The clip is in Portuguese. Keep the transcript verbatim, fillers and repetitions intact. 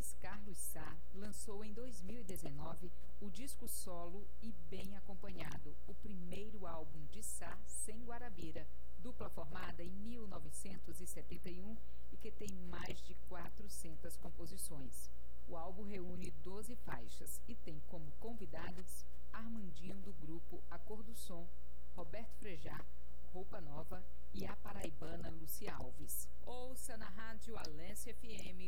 Luiz Carlos Sá lançou em dois mil e dezenove o disco solo E Bem Acompanhado, o primeiro álbum de Sá sem Guarabira, dupla formada em mil novecentos e setenta e um e que tem mais de quatrocentas composições. O álbum reúne doze faixas e tem como convidados Armandinho do grupo A Cor do Som, Roberto Frejá, Roupa Nova e a paraibana Lúcia Alves. Ouça na Rádio Alência F M